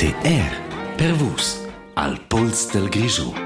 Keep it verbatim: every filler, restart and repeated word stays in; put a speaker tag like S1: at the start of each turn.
S1: T R per vus al Puls del Grisù.